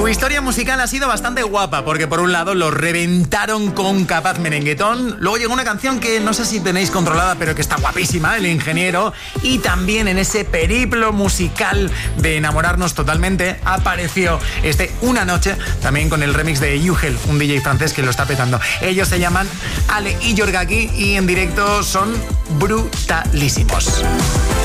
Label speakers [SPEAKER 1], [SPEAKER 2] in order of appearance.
[SPEAKER 1] Su historia musical ha sido bastante guapa, porque por un lado lo reventaron con Capaz Merenguetón, luego llegó una canción que no sé si tenéis controlada, pero que está guapísima, El Ingeniero, y también en ese periplo musical de enamorarnos totalmente apareció Una Noche, también con el remix de Yugel, un DJ francés que lo está petando. Ellos se llaman Ale y Yorgaki y en directo son brutalísimos.